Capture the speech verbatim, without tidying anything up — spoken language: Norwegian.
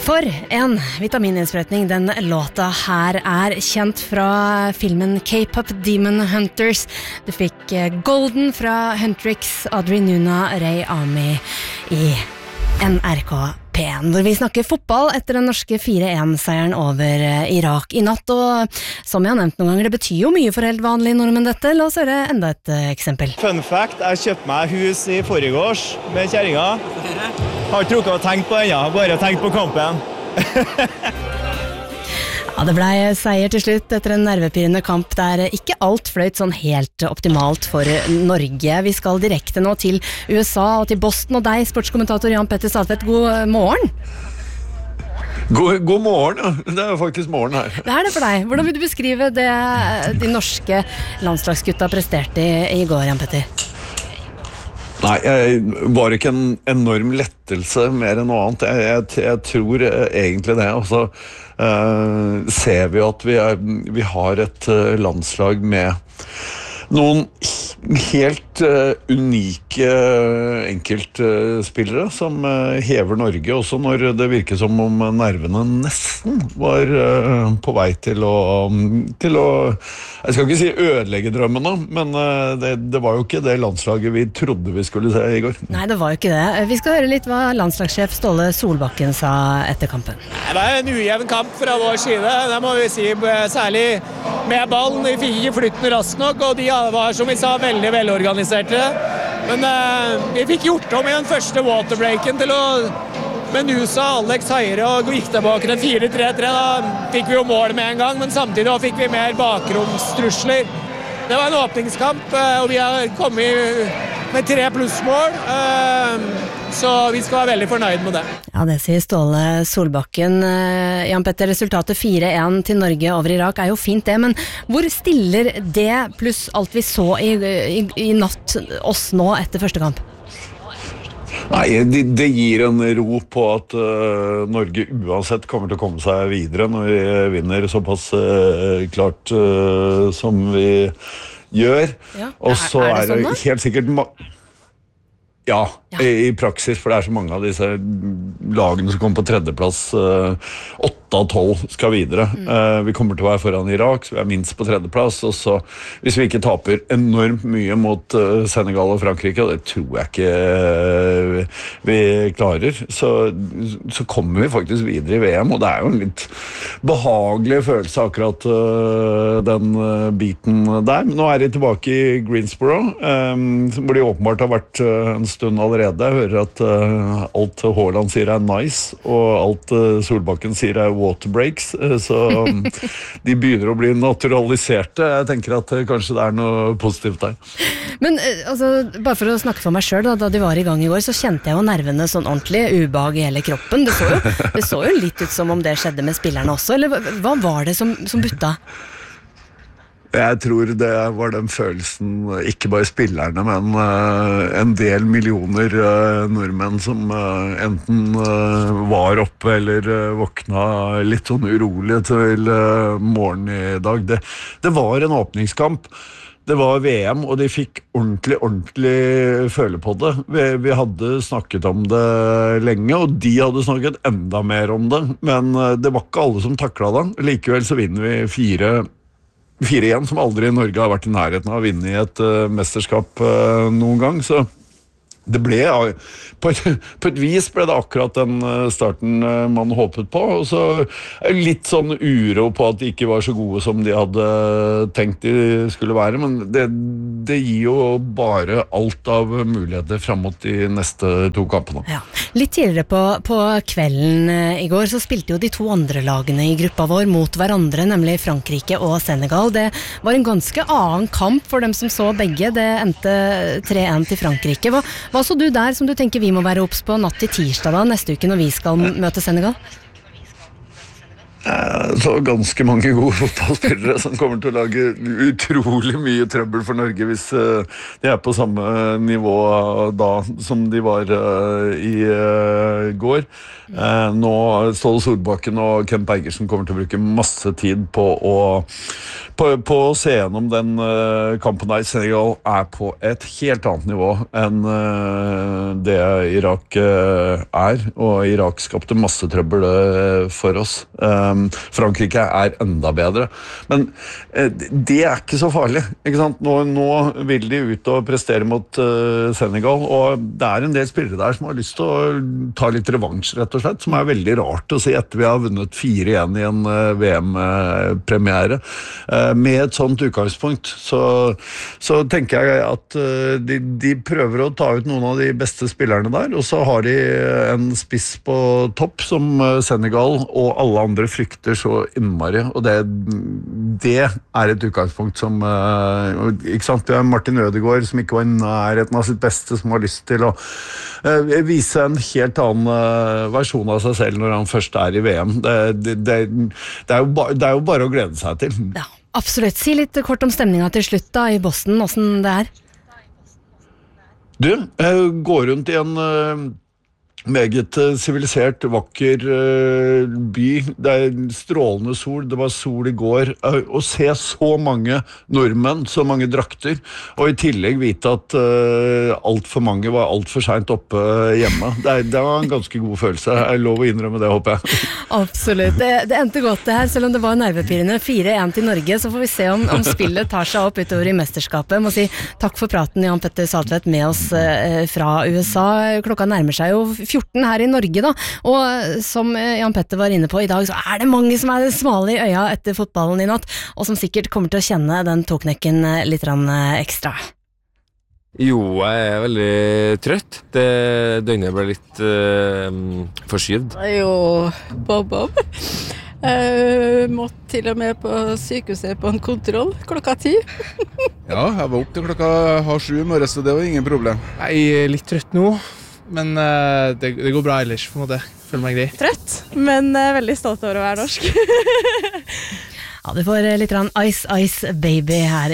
For en vitamininnsprøytning, den låta her er kjent fra filmen K-pop Demon Hunters. Du fikk Golden fra Huntrix, Audrey Nuna, Ray Army i N R K P en, hvor vi snakker fotball etter den norske fire en-seieren over Irak i natt. Og som jeg har nevnt noen ganger, det betyr jo mye for helt vanlige nordmenn dette. La oss høre enda et eksempel. Fun fact, jeg kjøpte meg hus i forrige med kjæringa. Har ikke trukket og tenkt på ennå, bare tenkt på kampen. Ja, det ble seier til slutt etter en nervepirrende kamp der ikke alt fløyt sånn helt optimalt for Norge. Vi skal direkte nå til U S A og til Boston og deg, sportskommentator Jan Petter Stadtvedt. God morgen. God, god morgen, ja. Det er faktisk morgen her. Det er det for deg. Hvordan vil du beskrive det de norske landslagsgutta presterte i, i går, Jan Petter? Nei, jeg var ikke en enorm lettelse mer enn noe annet. Jeg, jeg, jeg tror egentlig det. Og så uh, ser vi at vi, er, vi har et uh, landslag med noen helt uh, unike uh, enkeltspillere uh, som uh, hever Norge, også når det virker som om nervene nesten var uh, på vei til å, um, til å jeg skal ikke si ødelegge drømmene, men uh, det, det var jo ikke det landslaget vi trodde vi skulle se i går. Nei, det var jo ikke det. Vi skal høre litt hva landslagssjef Ståle Solbakken sa etter kampen. Det var en ujevn kamp fra vår side, det må vi si, særlig med ballen. Vi fikk ikke flytten raskt nok, og de var, som vi sa, veldig velorganiserte. Men uh, vi fikk gjort om i den første waterbreaken til å med Nusa, Alex Heire og gikk tilbake til fire tre tre. Da fikk vi jo mål med en gang, men samtidig da fikk vi mer bakromstrusler. Det var en åpningskamp, og vi har kommet med tre plussmål, så vi skal være veldig fornøyd med det. Ja, det sier Ståle Solbakken. Jan Petter, resultatet fire en til Norge over Irak er jo fint det, men hvor stiller det pluss alt vi så i, i, i natt oss nå etter første kamp? Nei, det, det gir en ro på at uh, Norge uansett kommer til å komme seg videre når vi vinner såpass uh, klart uh, som vi gjør. Ja. Og så er, er det, sånn, det helt sikkert ma- ja, ja. I, i praksis, for det er så mange av disse lagene som kommer på tredjeplass, åtte av tolv skal videre. Mm. Uh, vi kommer til å være foran Irak, så vi er minst på tredjeplass, og så hvis vi ikke taper enormt mye mot uh, Senegal og Frankrike, og det tror jeg ikke uh, vi klarer, så, så kommer vi faktisk videre i V M, og det er jo en litt behagelig følelse akkurat uh, den uh, biten der. Men nå er de tilbake i Greensboro, um, hvor de åpenbart har vært uh, en stund allerede. Jeg hører at uh, alt Haaland sier er nice, og alt uh, Solbakken sier er waterbreaks, uh, så um, de begynner å bli naturaliserte. Jeg tenker at uh, kanskje det er noe positivt der. Men uh, altså, bare for å snakke for meg selv, da, da de var i gang i går, så kjente jeg jo nervene sånn ordentlig, ubehag i hele kroppen. Det så jo, det så jo litt ut som om det skjedde med spillerne også, eller hva var det som, som butta? Jeg tror det var den følelsen, ikke bare spillerne, men uh, en del millioner uh, nordmenn som uh, enten uh, var oppe eller uh, våkna litt sånn urolig til uh, morgen i dag. Det, det var en åpningskamp. Det var V M, og de fikk ordentlig, ordentlig føle på det. Vi, vi hadde snakket om det lenge, og de hadde snakket enda mer om det, men uh, det var ikke alle som taklet det. Likevel så vinner vi fire fire igjen, som aldri i Norge har vært i nærheten av å vinne i et uh, mesterskap uh, noen gang, så det ble, på et, på et vis ble det akkurat den starten man håpet på, og så er det litt sånn uro på at de ikke var så gode som de hadde tenkt de skulle være, men det, det gir jo bare alt av muligheter frem mot de neste to kampene. Ja. Litt tidligere på, på kvelden i går så spilte jo de to andre lagene i gruppa vår mot hverandre, nemlig Frankrike og Senegal. Det var en ganske annen kamp for dem som så begge. Det endte tre en til Frankrike. Hva Hva så du der som du tenker vi må være opps på natt til tirsdag da, neste uke når vi skal møte Senegal? Så ganske mange gode fotballspillere som kommer til å lage utrolig mye trøbbel for Norge hvis de er på samme nivå da som de var i går. Nå Ståle Solbakken og Kent Bergersen kommer til å bruke masse tid på å på, på å se gjennom den kampen der. Senegal er på et helt annet nivå enn det Irak er, og Irak skapte masse trøbbel for oss. Frankrike er enda bedre, men det er ikke så farlig, ikke sant? Nå, nå vil de ut og prestere mot Senegal, og det er en del spillere der som har lyst til å ta litt revansj, rett og slett, som er veldig rart å si etter vi har vunnet fire igjen i en V M-premiere. Med et sånt utgangspunkt så, så tenker jeg at de, de prøver å ta ut noen av de beste spillerne der, og så har de en spiss på topp som Senegal og alle andre frykter så innmari, og det, det er et utgangspunkt som ikke sant, vi har Martin Ødegaard som ikke var i nærheten av sitt beste, som har lyst til å vise en helt annen versjon av seg selv når han først er i V M. Det, det, det, det, er, jo ba, det er jo bare å glede seg til. Ja, absolutt. Si litt kort om stemninga til slutt da i Boston, hvordan det er. Du, jeg går rundt i en meget sivilisert, vakker by. Det er strålende sol, det var sol i går. Å se så mange nordmenn, så mange drakter, og i tillegg vite at uh, alt for mange var alt for sent oppe hjemme. Det, er, det var en ganske god følelse. Jeg er lov å innrømme det, håper jeg. Absolutt. Det, det endte godt det her, selv om det var nervepirrende. fire én til Norge, så får vi se om, om spillet tar seg opp utover i mesterskapet. Jeg må si takk for praten, Jan Petter Saltvedt, med oss uh, fra U S A. Klokka nærmer seg jo fjorten her i Norge da, og som Jan Petter var inne på i dag, så er det mange som er smale i øya etter fotballen i natt, og som sikkert kommer til å kjenne den tåknekken litt ekstra. Jo, jeg er veldig trøtt. Det døgnet ble litt uh, forskyvd. Jo, bob-bob. Jeg måtte til og med på sykehuset på en kontroll klokka ti. Ja, jeg var opp til klokka halv sju i morges, så det var ingen problem. Jeg er litt trøtt nå, men uh, det, det går bra ellers, på en måte. Føler meg grei. Trøtt, men uh, veldig stolt over å være norsk. Ja, du får litt Ice Ice Baby her